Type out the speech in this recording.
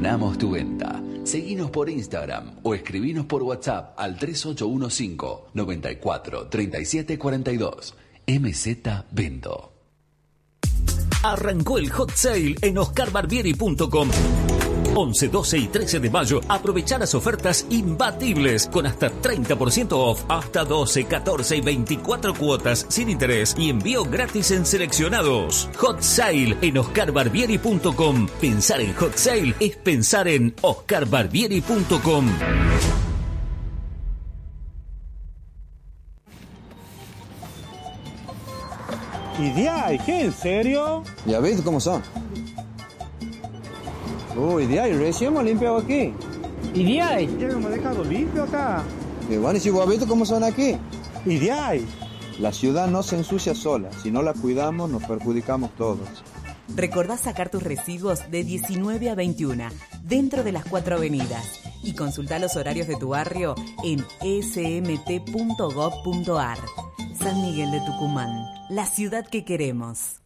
Gestionamos tu venta. Seguinos por Instagram o escribinos por WhatsApp al 3815 94 37 42. MZ Vendo. Arrancó el hot sale en oscarbarbieri.com. 11, 12 y 13 de mayo, aprovechá las ofertas imbatibles con hasta 30% off, hasta 12, 14 y 24 cuotas sin interés y envío gratis en seleccionados. Hot Sale en oscarbarbieri.com. Pensar en hot sale es pensar en oscarbarbieri.com. ¿Y de qué? ¿En serio? ¿Ya ves cómo son? Uy, de ahí, recién hemos limpiado aquí. ¿Y de ahí? Ya hemos dejado limpio acá. Y bueno, ¿y si vos has visto cómo son aquí? ¿Y de ahí? La ciudad no se ensucia sola. Si no la cuidamos, nos perjudicamos todos. Recordá sacar tus residuos de 19 a 21, dentro de las 4 avenidas. Y consultá los horarios de tu barrio en smt.gov.ar. San Miguel de Tucumán, la ciudad que queremos.